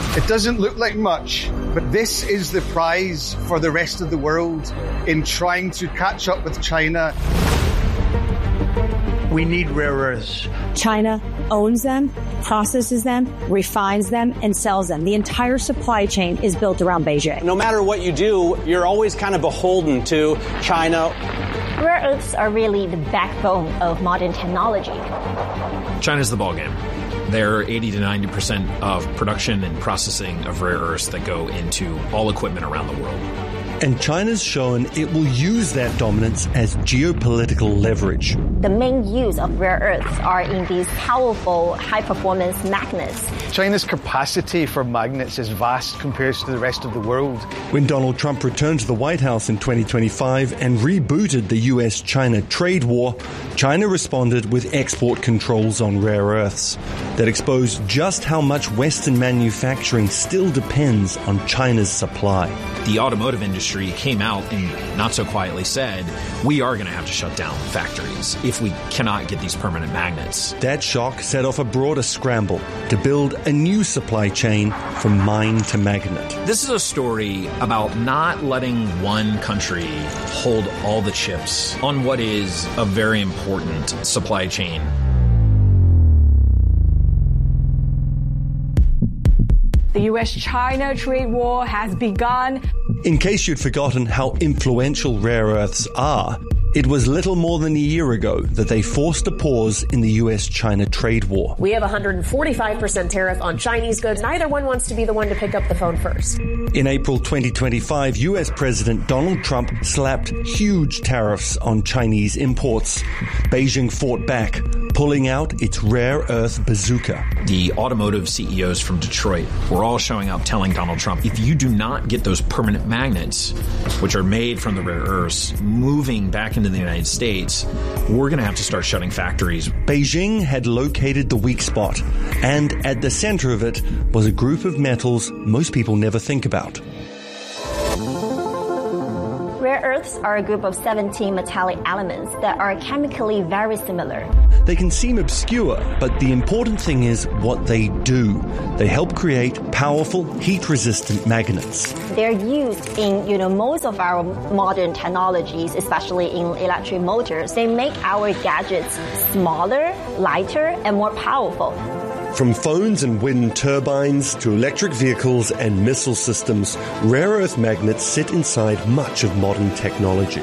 It doesn't look like much, but this is the prize for the rest of the world in trying to catch up with China. We need rare earths. China owns them, processes them, refines them, and sells them. The entire supply chain is built around Beijing. No matter what you do, you're always kind of beholden to China. Rare earths are really the backbone of modern technology. China's the ballgame. They're 80 to 90% of production and processing of rare earths that go into all equipment around the world. And China's shown it will use that dominance as geopolitical leverage. The main use of rare earths are in these powerful, high-performance magnets. China's capacity for magnets is vast compared to the rest of the world. When Donald Trump returned to the White House in 2025 and rebooted the US-China trade war, China responded with export controls on rare earths that exposed just how much Western manufacturing still depends on China's supply. The automotive industry came out and not so quietly said, we are going to have to shut down factories if we cannot get these permanent magnets. That shock set off a broader scramble to build a new supply chain from mine to magnet. This is a story about not letting one country hold all the chips on what is a very important supply chain. The US-China trade war has begun. In case you'd forgotten how influential rare earths are, it was little more than a year ago that they forced a pause in the US-China trade war. We have a 145% tariff on Chinese goods. Neither one wants to be the one to pick up the phone first. In April 2025, US President Donald Trump slapped huge tariffs on Chinese imports. Beijing fought back, pulling out its rare earth bazooka. The automotive CEOs from Detroit were all showing up telling Donald Trump, if you do not get those permanent magnets, which are made from the rare earths, moving back into the United States, we're going to have to start shutting factories. Beijing had located the weak spot, and at the center of it was a group of metals most people never think about. Rare earths are a group of 17 metallic elements that are chemically very similar. They can seem obscure, but the important thing is what they do. They help create powerful, heat-resistant magnets. They're used in, most of our modern technologies, especially in electric motors. They make our gadgets smaller, lighter, and more powerful. From phones and wind turbines to electric vehicles and missile systems, rare earth magnets sit inside much of modern technology.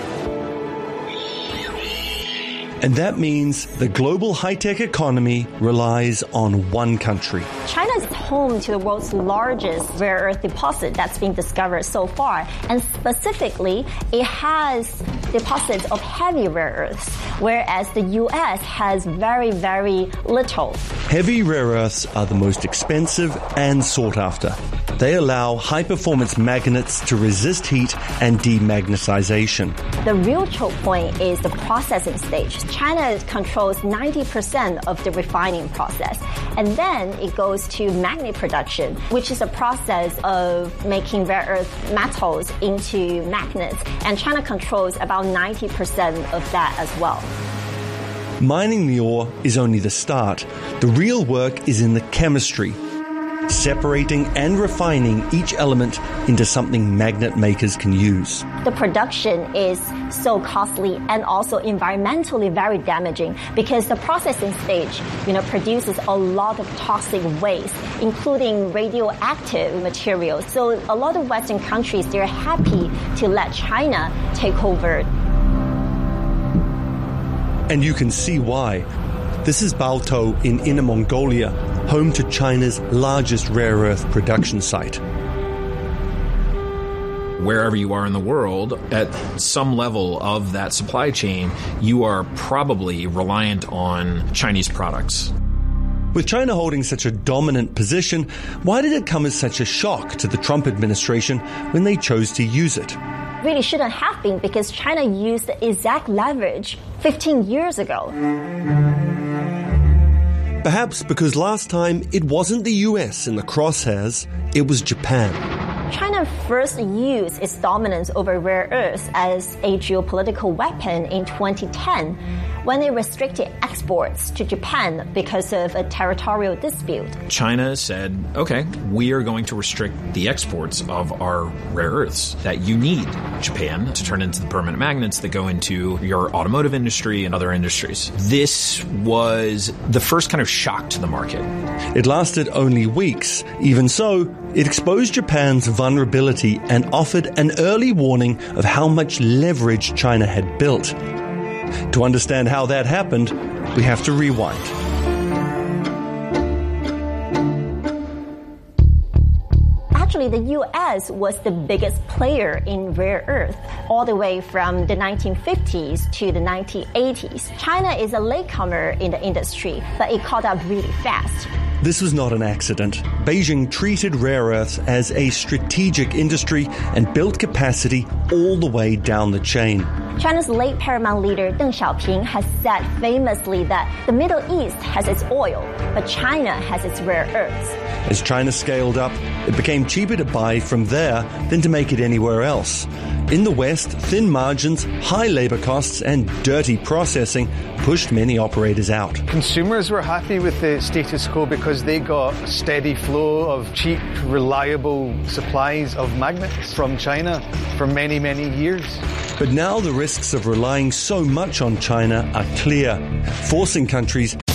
And that means the global high-tech economy relies on one country. China is home to the world's largest rare earth deposit that's been discovered so far. And specifically, it has deposits of heavy rare earths, whereas the U.S. has very, very little. Heavy rare earths are the most expensive and sought after. They allow high-performance magnets to resist heat and demagnetization. The real choke point is the processing stage. China controls 90% of the refining process. And then it goes to magnet production, which is a process of making rare earth metals into magnets. And China controls about 90% of that as well. Mining the ore is only the start. The real work is in the chemistry, separating and refining each element into something magnet makers can use. The production is so costly and also environmentally very damaging because the processing stage, produces a lot of toxic waste, including radioactive materials. So a lot of Western countries, they're happy to let China take over. And you can see why. This is Baotou in Inner Mongolia, home to China's largest rare earth production site. Wherever you are in the world, at some level of that supply chain, you are probably reliant on Chinese products. With China holding such a dominant position, why did it come as such a shock to the Trump administration when they chose to use it? Really shouldn't have been, because China used the exact leverage 15 years ago. Perhaps because last time it wasn't the US in the crosshairs, it was Japan. China first used its dominance over rare earths as a geopolitical weapon in 2010 when it restricted exports to Japan because of a territorial dispute. China said, okay, we are going to restrict the exports of our rare earths that you need, Japan, to turn into the permanent magnets that go into your automotive industry and other industries. This was the first kind of shock to the market. It lasted only weeks. Even so, it exposed Japan's vulnerability and offered an early warning of how much leverage China had built. To understand how that happened, we have to rewind. Actually, the U.S. was the biggest player in rare earth all the way from the 1950s to the 1980s. China is a latecomer in the industry, but it caught up really fast. This was not an accident. Beijing treated rare earths as a strategic industry and built capacity all the way down the chain. China's late paramount leader Deng Xiaoping has said famously that the Middle East has its oil, but China has its rare earths. As China scaled up, it became cheaper to buy from there than to make it anywhere else. In the West, thin margins, high labor costs, and dirty processing pushed many operators out. Consumers were happy with the status quo because they got a steady flow of cheap, reliable supplies of magnets from China for many, many years. But now the risks of relying so much on China are clear, forcing countries